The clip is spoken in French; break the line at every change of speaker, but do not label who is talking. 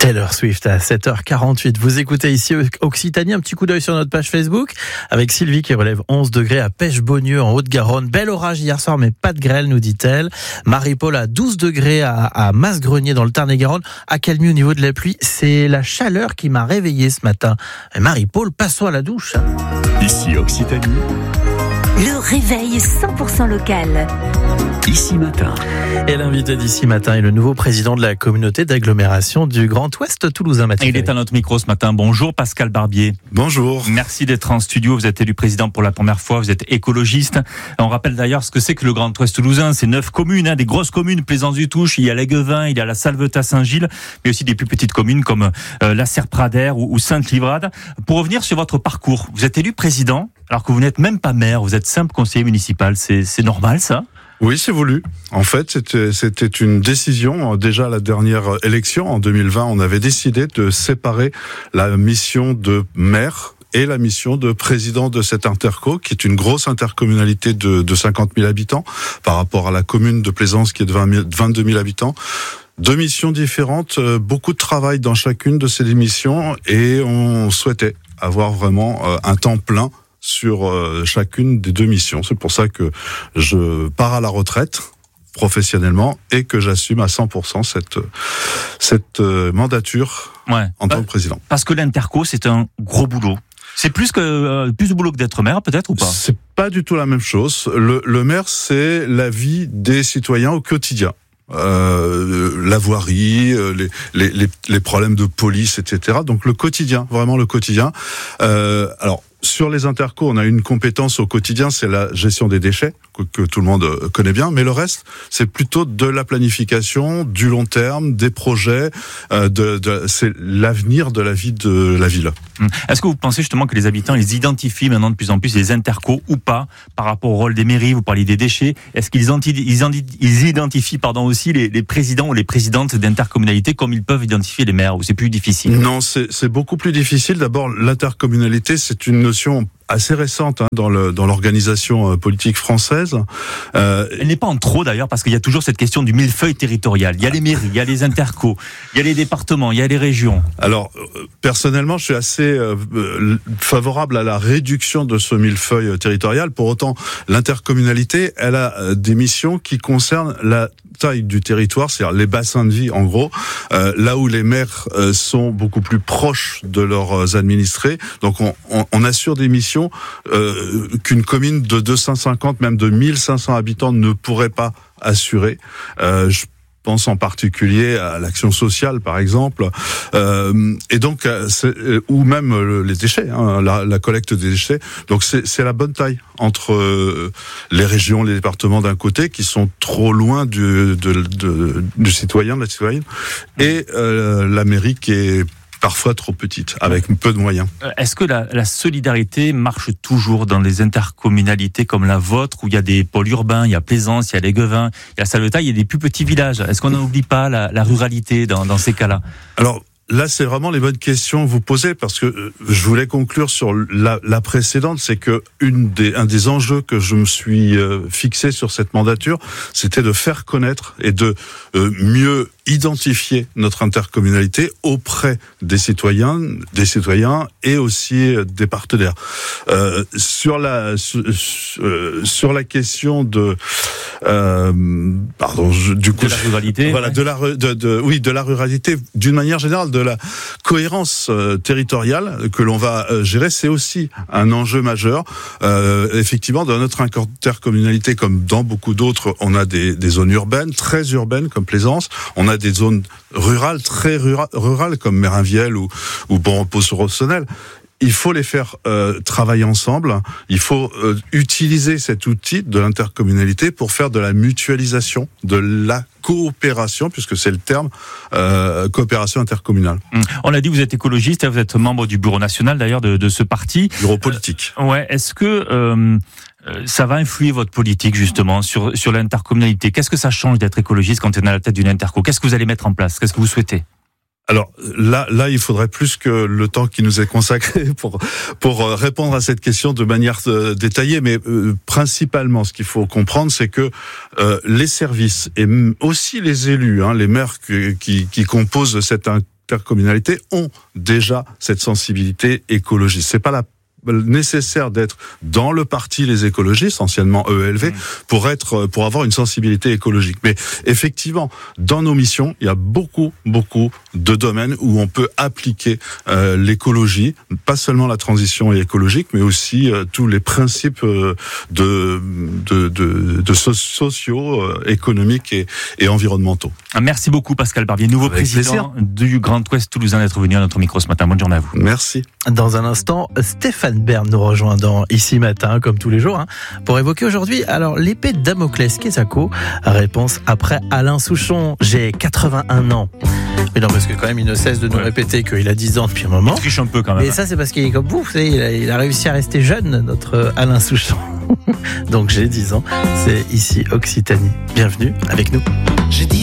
Taylor Swift à 7h48. Vous écoutez ici Occitanie, un petit coup d'œil sur notre page Facebook avec Sylvie qui relève 11 degrés à Pêche-Beaunieu en Haute-Garonne. Bel orage hier soir mais pas de grêle nous dit-elle. Marie-Paul à 12 degrés à Masgrenier dans le Tarn-et-Garonne. À Calmy au niveau de la pluie. C'est la chaleur qui m'a réveillé ce matin. Et Marie-Paul, passons à la douche.
Ici Occitanie.
Le réveil 100% local.
Ici Matin.
Et l'invité d'ici matin est le nouveau président de la communauté d'agglomération du Grand Ouest toulousain.
Et il est à notre micro ce matin. Bonjour Pascal Barbier.
Bonjour.
Merci d'être en studio. Vous êtes élu président pour la première fois. Vous êtes écologiste. On rappelle d'ailleurs ce que c'est que le Grand Ouest toulousain. C'est 9 communes, des grosses communes. Plaisance-du-Touche, il y a l'Aiguevin, il y a la Salvetat-Saint-Gilles, mais aussi des plus petites communes comme la Serre-Pradère ou Sainte-Livrade. Pour revenir sur votre parcours, vous êtes élu président alors que vous n'êtes même pas maire. Vous êtes simple conseiller municipal. C'est normal ça ?
Oui, c'est voulu. En fait, c'était une décision. Déjà, la dernière élection, en 2020, on avait décidé de séparer la mission de maire et la mission de président de cette interco, qui est une grosse intercommunalité de 50 000 habitants, par rapport à la commune de Plaisance, qui est de 22 000 habitants. Deux missions différentes, beaucoup de travail dans chacune de ces missions, et on souhaitait avoir vraiment un temps plein sur chacune des deux missions. C'est pour ça que je pars à la retraite professionnellement et que j'assume à 100% cette mandature en tant que président.
Parce que l'interco, c'est un gros boulot. C'est plus de boulot que d'être maire, peut-être, ou pas ?
C'est pas du tout la même chose. Le maire, c'est la vie des citoyens au quotidien. La voirie, les problèmes de police, etc. Donc le quotidien, vraiment le quotidien. Alors, sur les intercos, on a une compétence au quotidien, c'est la gestion des déchets, que tout le monde connaît bien, mais le reste, c'est plutôt de la planification, du long terme, des projets, c'est l'avenir de la vie de la ville.
Est-ce que vous pensez justement que les habitants, ils identifient maintenant de plus en plus les intercos ou pas, par rapport au rôle des mairies, vous parlez des déchets, est-ce qu'ils identifient aussi les présidents ou les présidentes d'intercommunalités comme ils peuvent identifier les maires, ou c'est plus difficile ?
Non, c'est beaucoup plus difficile. D'abord, l'intercommunalité, c'est une notion assez récente dans l'organisation politique française.
Elle n'est pas en trop d'ailleurs, parce qu'il y a toujours cette question du millefeuille territorial. Il y a les mairies, il y a les intercos, il y a les départements, il y a les régions.
Alors, personnellement, je suis assez favorable à la réduction de ce millefeuille territorial. Pour autant, l'intercommunalité, elle a des missions qui concernent la taille du territoire, c'est-à-dire les bassins de vie en gros, là où les maires sont beaucoup plus proches de leurs administrés. Donc on assure des missions qu'une commune de 250, même de 1500 habitants ne pourrait pas assurer. Je pense en particulier à l'action sociale, par exemple, et donc ou même les déchets, la collecte des déchets. Donc c'est la bonne taille entre les régions, les départements d'un côté qui sont trop loin du citoyen, de la citoyenne, et la mairie qui est parfois trop petite, avec peu de moyens.
Est-ce que la solidarité marche toujours dans les intercommunalités comme la vôtre, où il y a des pôles urbains, il y a Plaisance, il y a l'Aiguevin, il y a Salvetat, il y a des plus petits villages. Est-ce qu'on n'oublie pas la ruralité dans ces cas-là ?
Alors, là, c'est vraiment les bonnes questions que vous posez, parce que je voulais conclure sur la précédente, c'est que un des enjeux que je me suis fixé sur cette mandature, c'était de faire connaître et de mieux identifier notre intercommunalité auprès des citoyens et aussi des partenaires. Sur la question de la ruralité. Voilà, de la ruralité, d'une manière générale, de la cohérence territoriale que l'on va gérer, c'est aussi un enjeu majeur. Effectivement, dans notre intercommunalité, comme dans beaucoup d'autres, on a des zones urbaines, très urbaines comme Plaisance. On a des zones rurales, très rurales comme Mérinviel ou Bonrepos-sur-Rossonel. Il faut les faire travailler ensemble. Il faut utiliser cet outil de l'intercommunalité pour faire de la mutualisation, de la coopération, puisque c'est le terme, coopération intercommunale.
On l'a dit, vous êtes écologiste, vous êtes membre du bureau national d'ailleurs de ce parti.
Bureau politique.
Est-ce que ça va influer votre politique justement sur l'intercommunalité ? Qu'est-ce que ça change d'être écologiste quand on est à la tête d'une interco ? Qu'est-ce que vous allez mettre en place ? Qu'est-ce que vous souhaitez ?
Alors là, il faudrait plus que le temps qui nous est consacré pour répondre à cette question de manière détaillée. Mais principalement, ce qu'il faut comprendre, c'est que les services et aussi les élus, les maires qui composent cette intercommunalités ont déjà cette sensibilité écologiste. C'est pas nécessaire d'être dans le parti les écologistes, anciennement EELV, pour avoir une sensibilité écologique. Mais effectivement, dans nos missions, il y a beaucoup de domaines où on peut appliquer l'écologie, pas seulement la transition écologique, mais aussi tous les principes sociaux, économiques et environnementaux.
Merci beaucoup Pascal Barbier, nouveau président du Grand Ouest toulousain, d'être venu à notre micro ce matin. Bonne journée à vous.
Merci.
Dans un instant, Stéphane Bern nous rejoint dans Ici Matin, comme tous les jours, pour évoquer aujourd'hui, alors, l'épée de Damoclès, qu'est-ce que ça? Réponse après Alain Souchon. J'ai 81 ans. Mais non, parce que quand même, il ne cesse de nous répéter qu'il a 10 ans depuis un moment.
Il triche un peu quand même.
Et ça, c'est parce qu'il est comme vous savez, il a réussi à rester jeune, notre Alain Souchon. Donc j'ai 10 ans, c'est ici Occitanie. Bienvenue avec nous.
J'ai 10